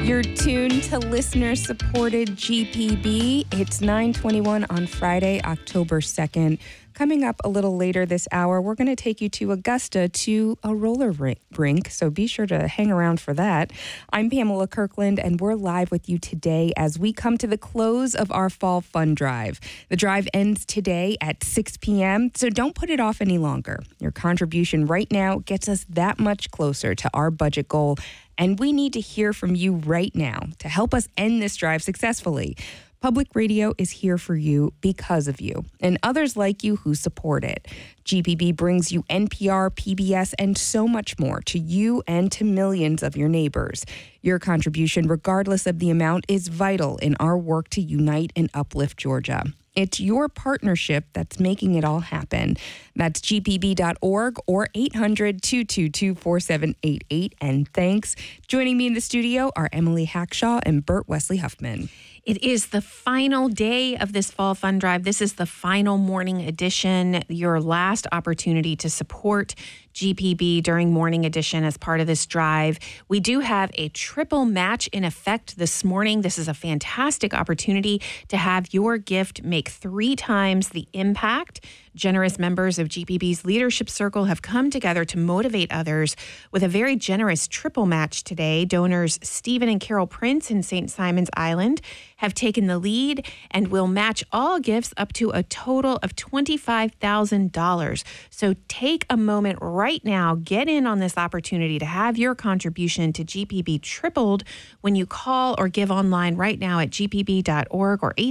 You're tuned to listener-supported GPB. It's 9:21 on Friday, October 2nd. Coming up a little later this hour, we're going to take you to Augusta to a roller rink, so be sure to hang around for that. I'm Pamela Kirkland, and we're live with you today as we come to the close of our Fall Fun Drive. The drive ends today at 6 p.m., so don't put it off any longer. Your contribution right now gets us that much closer to our budget goal, and we need to hear from you right now to help us end this drive successfully. Public radio is here for you because of you and others like you who support it. GPB brings you NPR, PBS, and so much more to you and to millions of your neighbors. Your contribution, regardless of the amount, is vital in our work to unite and uplift Georgia. It's your partnership that's making it all happen. That's gpb.org or 800-222-4788. And thanks. Joining me in the studio are Emily Hackshaw and Bert Wesley Huffman. It is the final day of this Fall Fun Drive. This is the final morning edition, your last opportunity to support GPB during morning edition as part of this drive. We do have a triple match in effect this morning. This is a fantastic opportunity to have your gift make 3 times the impact. Generous members of GPB's Leadership Circle have come together to motivate others with a very generous triple match today. Donors Stephen and Carol Prince in St. Simon's Island have taken the lead and will match all gifts up to a total of $25,000. So take a moment right now, get in on this opportunity to have your contribution to GPB tripled when you call or give online right now at gpb.org or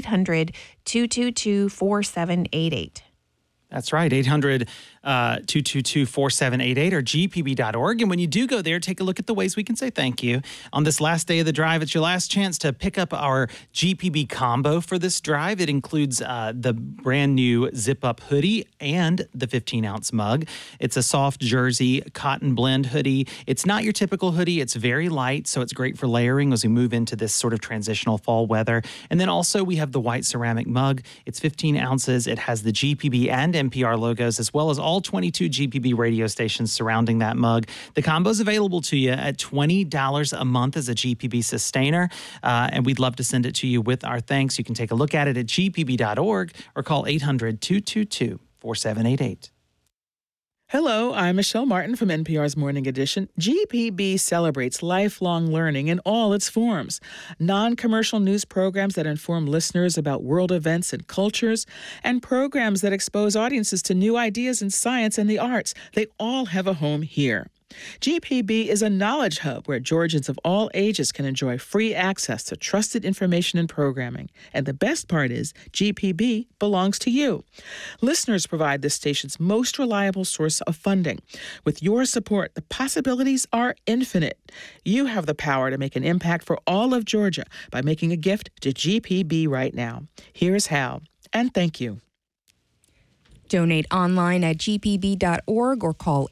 800-222-4788. That's right, 800-222-4788 or gpb.org. And when you do go there, take a look at the ways we can say thank you. On this last day of the drive, it's your last chance to pick up our GPB combo for this drive. It includes the brand new zip-up hoodie and the 15-ounce mug. It's a soft jersey cotton blend hoodie. It's not your typical hoodie. It's very light, so it's great for layering as we move into this sort of transitional fall weather. And then also we have the white ceramic mug. It's 15 ounces. It has the GPB and NPR logos, as well as all 22 GPB radio stations surrounding that mug. The combo is available to you at $20 a month as a GPB sustainer, and we'd love to send it to you with our thanks. You can take a look at it at gpb.org or call 800-222-4788. Hello, I'm Michelle Martin from NPR's Morning Edition. GPB celebrates lifelong learning in all its forms. Non-commercial news programs that inform listeners about world events and cultures, and programs that expose audiences to new ideas in science and the arts. They all have a home here. GPB is a knowledge hub where Georgians of all ages can enjoy free access to trusted information and programming. And the best part is, GPB belongs to you. Listeners provide this station's most reliable source of funding. With your support, the possibilities are infinite. You have the power to make an impact for all of Georgia by making a gift to GPB right now. Here's how. And thank you. Donate online at gpb.org or call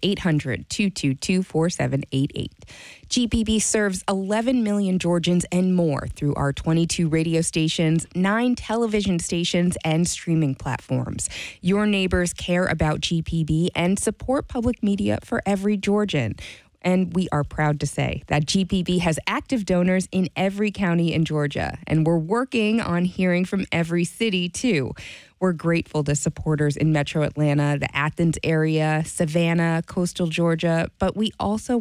800-222-4788. GPB serves 11 million Georgians and more through our 22 radio stations, 9 television stations, and streaming platforms. Your neighbors care about GPB and support public media for every Georgian. And we are proud to say that GPB has active donors in every county in Georgia, and we're working on hearing from every city, too. We're grateful to supporters in Metro Atlanta, the Athens area, Savannah, coastal Georgia, but we also